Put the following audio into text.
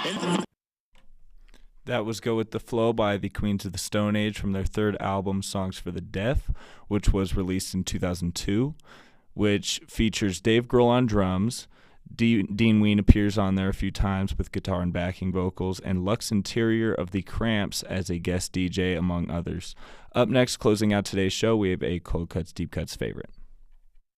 That was Go With The Flow by the Queens of the Stone Age from their third album, Songs for the Deaf, which was released in 2002, which features Dave Grohl on drums. Dean Ween appears on there a few times with guitar and backing vocals, and Lux Interior of the Cramps as a guest DJ, among others. Up next, closing out today's show, we have a Cold Cuts, Deep Cuts favorite.